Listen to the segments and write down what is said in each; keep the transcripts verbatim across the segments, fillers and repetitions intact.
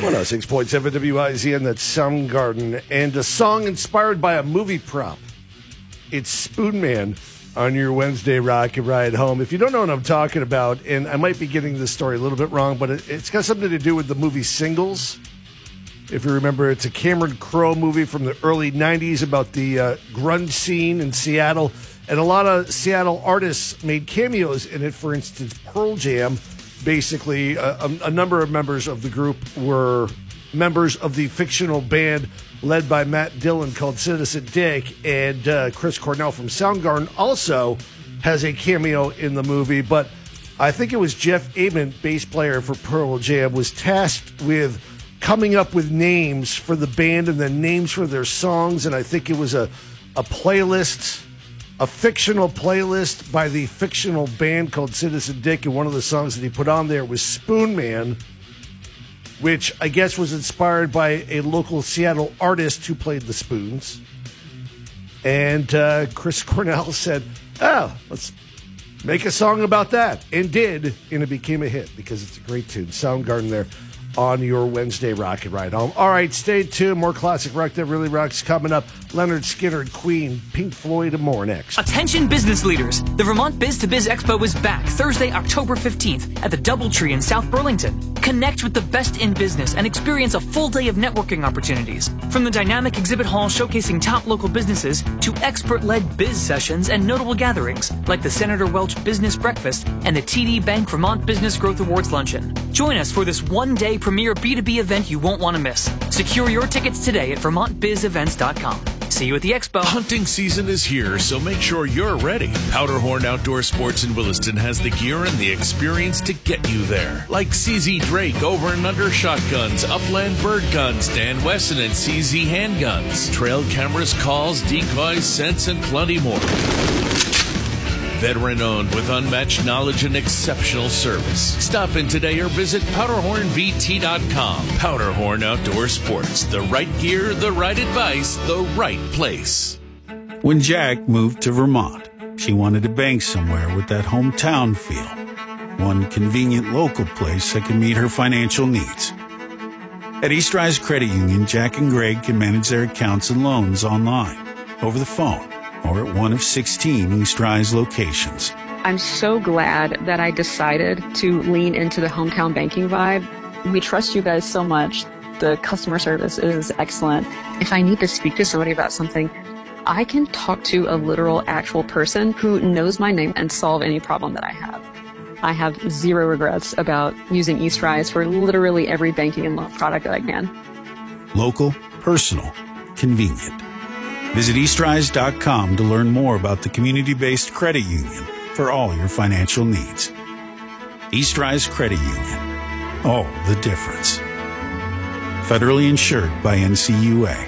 one oh six point seven W I Z N, that's Soundgarden, and a song inspired by a movie prop. It's Spoon Man on your Wednesday rocket ride home. If you don't know what I'm talking about, and I might be getting this story a little bit wrong, but it, it's got something to do with the movie Singles. If you remember, it's a Cameron Crowe movie from the early nineties about the uh, grunge scene in Seattle, and a lot of Seattle artists made cameos in it. For instance, Pearl Jam. Basically, a, a number of members of the group were members of the fictional band led by Matt Dillon called Citizen Dick, and uh, Chris Cornell from Soundgarden also has a cameo in the movie. But I think it was Jeff Ament, bass player for Pearl Jam, was tasked with coming up with names for the band and then names for their songs, and I think it was a, a playlist, a fictional playlist by the fictional band called Citizen Dick, and one of the songs that he put on there was Spoon Man, which I guess was inspired by a local Seattle artist who played the spoons. And uh, Chris Cornell said, oh, let's make a song about that, and did, and it became a hit because it's a great tune. Soundgarden there on your Wednesday rocket ride home. All right, stay tuned. More classic rock that really rocks coming up. Leonard Skinner, Queen, Pink Floyd, and more next. Attention business leaders. The Vermont Biz to Biz Expo is back Thursday, October fifteenth at the Doubletree in South Burlington. Connect with the best in business and experience a full day of networking opportunities. From the dynamic exhibit hall showcasing top local businesses to expert-led biz sessions and notable gatherings like the Senator Welch Business Breakfast and the T D Bank Vermont Business Growth Awards Luncheon. Join us for this one-day premier B two B event you won't want to miss. Secure your tickets today at vermont biz events dot com. See you at the expo. Hunting season is here, so make sure you're ready. Powderhorn Outdoor Sports in Williston has the gear and the experience to get you there. Like C Z Drake over and under shotguns, Upland bird guns, Dan Wesson and C Z handguns, trail cameras, calls, decoys, scents, and plenty more. Veteran owned with unmatched knowledge and exceptional service. Stop in today or visit powderhorn v t dot com. Powderhorn Outdoor Sports. The right gear, the right advice, the right place. When Jack moved to Vermont, she wanted to bank somewhere with that hometown feel. One convenient local place that can meet her financial needs. At East Rise Credit Union, Jack and Greg can manage their accounts and loans online, over the phone, or at one of sixteen East Rise locations. I'm so glad that I decided to lean into the hometown banking vibe. We trust you guys so much. The customer service is excellent. If I need to speak to somebody about something, I can talk to a literal, actual person who knows my name and solve any problem that I have. I have zero regrets about using East Rise for literally every banking and loan product that I can. Local, personal, convenient. Visit east rise dot com to learn more about the community-based credit union for all your financial needs. East Rise Credit Union. Oh, the difference. Federally insured by N C U A.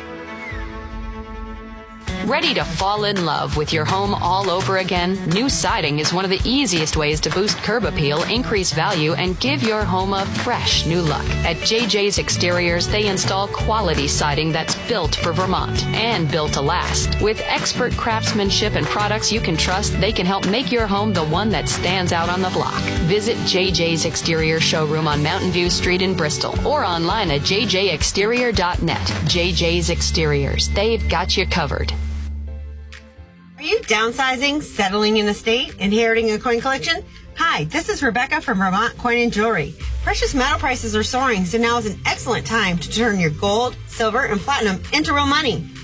Ready to fall in love with your home all over again? New siding is one of the easiest ways to boost curb appeal, increase value, and give your home a fresh new look. At J J's Exteriors, they install quality siding that's built for Vermont and built to last. With expert craftsmanship and products you can trust, they can help make your home the one that stands out on the block. Visit J J's Exterior showroom on Mountain View Street in Bristol or online at j j exterior dot net. J J's Exteriors, they've got you covered. Are you downsizing, settling in a state, inheriting a coin collection? Hi, this is Rebecca from Vermont Coin and Jewelry. Precious metal prices are soaring, so now is an excellent time to turn your gold, silver, and platinum into real money.